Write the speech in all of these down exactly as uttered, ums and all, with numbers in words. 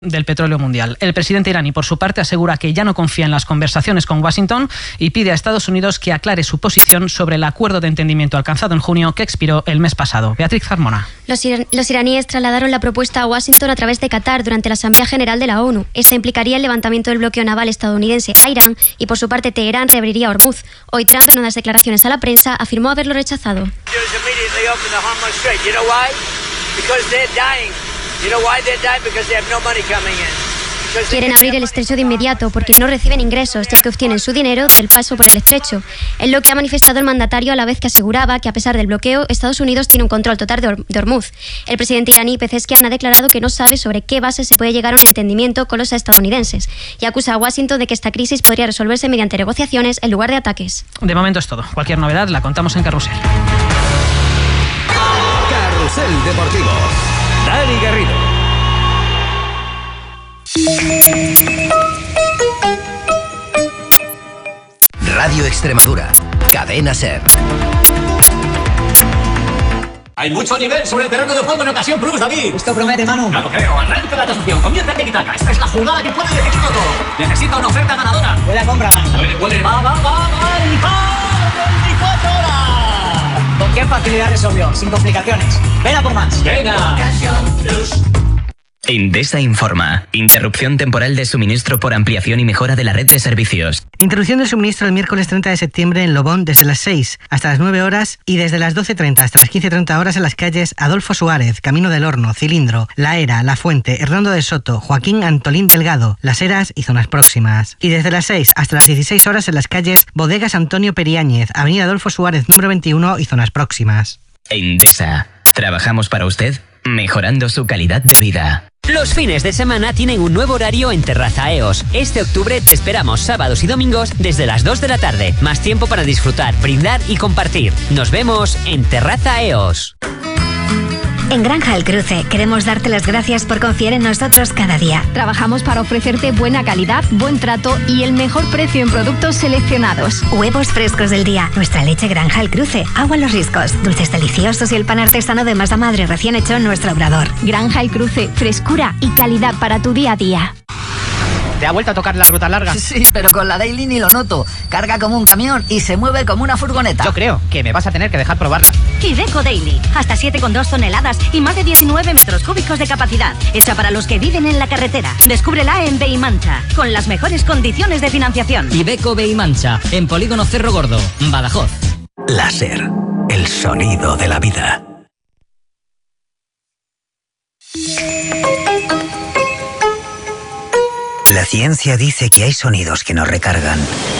del petróleo mundial. El presidente iraní, por su parte, asegura que ya no confía en las conversaciones con Washington y pide a Estados Unidos que aclare su posición sobre el acuerdo de entendimiento alcanzado en junio que expiró el mes pasado. Beatriz Carmona. Los, ira- los iraníes trasladaron la propuesta a Washington a través de Qatar durante la Asamblea General de la ONU. Esta implicaría el levantamiento del bloqueo naval estadounidense a Irán y, por su parte, Teherán reabriría Hormuz. Hoy Trump, en unas declaraciones a la prensa, afirmó haberlo rechazado. Quieren abrir el estrecho de inmediato porque no reciben ingresos, ya que obtienen su dinero del paso por el estrecho. Es lo que ha manifestado el mandatario, a la vez que aseguraba que, a pesar del bloqueo, Estados Unidos tiene un control total de, Hor- de Hormuz. El presidente iraní Pezeshkian ha declarado que no sabe sobre qué base se puede llegar a un entendimiento con los estadounidenses y acusa a Washington de que esta crisis podría resolverse mediante negociaciones en lugar de ataques. De momento es todo. Cualquier novedad la contamos en Carrusel. Carrusel Deportivo. Dani Garrido. Radio Extremadura, Cadena Ser. Hay mucho nivel sobre el terreno de juego en ocasión plus, David. Esto promete, Manu. No lo creo. Arranca la transacción. Comienza el tiki-taka. Esta es la jugada que puede decidirlo todo. Necesita una oferta ganadora. Buena compra, Manu. Puede, puede. Va, va, va, va. El gol. veinticuatro horas. ¿Con qué facilidad resolvió? Sin complicaciones. Ven a por más. Venga. Endesa informa. Interrupción temporal de suministro por ampliación y mejora de la red de servicios. Interrupción del suministro el miércoles treinta de septiembre en Lobón desde las seis hasta las nueve horas y desde las doce treinta hasta las quince treinta horas en las calles Adolfo Suárez, Camino del Horno, Cilindro, La Era, La Fuente, Hernando de Soto, Joaquín Antolín Delgado, Las Heras y zonas próximas. Y desde las seis hasta las dieciséis horas en las calles Bodegas Antonio Periáñez, Avenida Adolfo Suárez número veintiuno y zonas próximas. Endesa. Trabajamos para usted, mejorando su calidad de vida. Los fines de semana tienen un nuevo horario en Terraza E O S. Este octubre te esperamos sábados y domingos desde las dos de la tarde. Más tiempo para disfrutar, brindar y compartir. Nos vemos en Terraza E O S. En Granja El Cruce queremos darte las gracias por confiar en nosotros cada día. Trabajamos para ofrecerte buena calidad, buen trato y el mejor precio en productos seleccionados. Huevos frescos del día, nuestra leche Granja El Cruce, agua en los riscos, dulces deliciosos y el pan artesano de masa madre recién hecho en nuestro obrador. Granja El Cruce, frescura y calidad para tu día a día. ¿Te ha vuelto a tocar la ruta larga? Sí, pero con la Daily ni lo noto. Carga como un camión y se mueve como una furgoneta. Yo creo que me vas a tener que dejar probarla. Iveco Daily, hasta siete coma dos toneladas y más de diecinueve metros cúbicos de capacidad. Hecha para los que viven en la carretera. Descúbrela en Beimancha, con las mejores condiciones de financiación. Iveco Beimancha, en Polígono Cerro Gordo, Badajoz. Láser, el sonido de la vida. La ciencia dice que hay sonidos que nos recargan.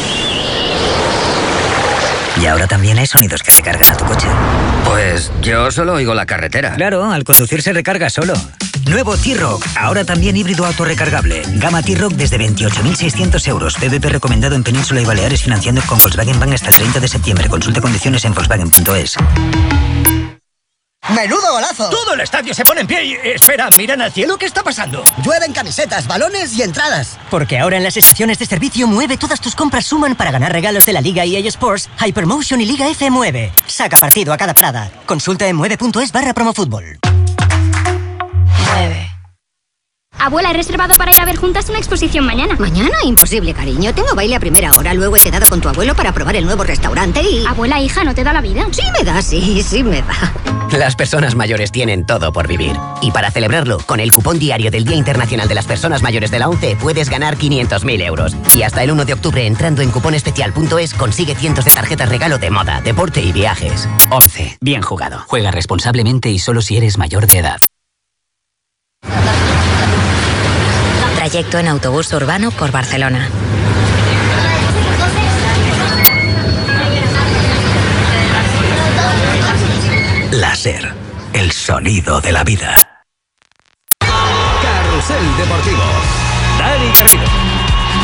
Y ahora también hay sonidos que recargan a tu coche. Pues yo solo oigo la carretera. Claro, al conducir se recarga solo. Nuevo T-Rock, ahora también híbrido autorrecargable. Gama T-Rock desde veintiocho mil seiscientos euros. P V P recomendado en Península y Baleares, financiando con Volkswagen Bank hasta el treinta de septiembre. Consulte condiciones en Volkswagen punto es. ¡Menudo golazo! Todo el estadio se pone en pie y... Espera, miran al cielo, ¿qué está pasando? Llueven camisetas, balones y entradas. Porque ahora en las estaciones de servicio Mueve todas tus compras suman para ganar regalos de la Liga E A Sports, Hypermotion y Liga F Mueve. Saca partido a cada parada. Consulta en mueve punto es barra promofútbol. Mueve. Abuela, he reservado para ir a ver juntas una exposición mañana. ¿Mañana? Imposible, cariño. Tengo baile a primera hora. Luego he quedado con tu abuelo para probar el nuevo restaurante y... Abuela, hija, ¿no te da la vida? Sí me da, sí, sí me da. Las personas mayores tienen todo por vivir. Y para celebrarlo, con el cupón diario del Día Internacional de las Personas Mayores de la ONCE puedes ganar quinientos mil euros. Y hasta el uno de octubre, entrando en cuponespecial punto es, consigue cientos de tarjetas regalo de moda, deporte y viajes. ONCE. Bien jugado. Juega responsablemente y solo si eres mayor de edad. Trayecto en autobús urbano por Barcelona. Láser, el sonido de la vida. Carrusel Deportivo. Dani Garrido.